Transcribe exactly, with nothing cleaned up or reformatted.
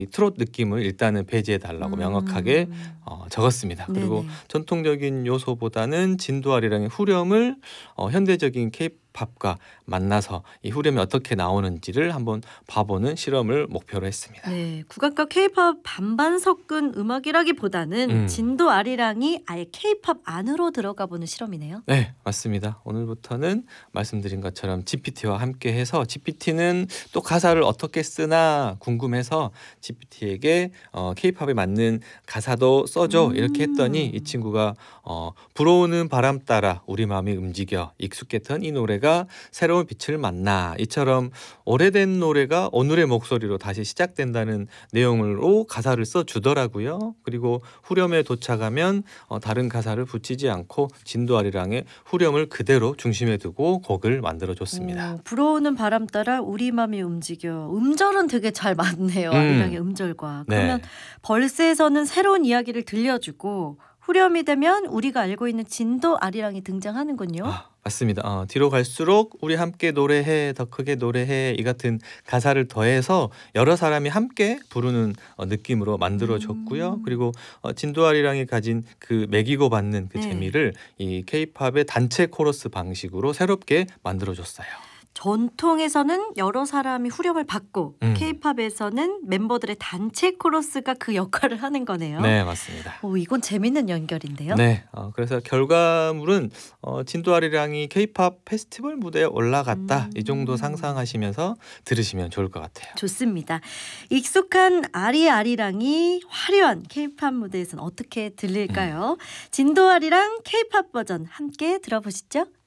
이 트롯 느낌을 일단은 배제해 달라고 명확하게 음. 어 적었습니다. 그리고 네네. 전통적인 요소보다는 진도 아리랑의 후렴을 어 현대적인 케이팝과 만나서 이 후렴이 어떻게 나오는지를 한번 봐보는 실험을 목표로 했습니다. 네. 국악과 케이팝 반반 섞은 음악이라기보다는 음. 진도 아리랑이 아예 케이팝 안으로 들어가 보는 실험이네요. 네, 맞습니다. 오늘부터는 말씀드린 것처럼 지피티와 함께해서 지피티는 또 가사를 어떻게 쓰나 궁금해서 지피티에게 어 케이팝에 맞는 가사도 써줘 이렇게 했더니 이 음. 친구가 어 불어오는 바람 따라 우리 마음이 움직여 익숙했던 이 노래가 새로운 빛을 만나 이처럼 오래된 노래가 오늘의 목소리로 다시 시작된다는 내용으로 가사를 써주더라고요. 그리고 후렴에 도착하면 어 다른 가사를 붙이지 않고 진도 아리랑의 후렴을 그대로 중심에 두고 곡을 만들어 줬습니다. 오, 불어오는 바람 따라 우리 맘이 움직여. 음절은 되게 잘 맞네요. 아리랑의 음. 음절과. 그러면 네. 벌스에서는 새로운 이야기를 들려주고 후렴이 되면 우리가 알고 있는 진도 아리랑이 등장하는군요. 아, 맞습니다. 어, 뒤로 갈수록 우리 함께 노래해 더 크게 노래해 이 같은 가사를 더해서 여러 사람이 함께 부르는 어, 느낌으로 만들어 줬고요. 음. 그리고 어, 진도 아리랑이 가진 그 매기고 받는 그 네. 재미를 이 케이팝의 단체 코러스 방식으로 새롭게 만들어 줬어요. 전통에서는 여러 사람이 후렴을 받고 음. 케이팝에서는 멤버들의 단체 코러스가 그 역할을 하는 거네요. 네, 맞습니다. 오, 이건 재밌는 연결인데요. 네, 어, 그래서 결과물은 어, 진도 아리랑이 케이팝 페스티벌 무대에 올라갔다 이 정도 음. 상상하시면서 들으시면 좋을 것 같아요. 좋습니다. 익숙한 아리아리랑이 화려한 케이팝 무대에서는 어떻게 들릴까요? 진도 아리랑 케이팝 버전 함께 들어보시죠.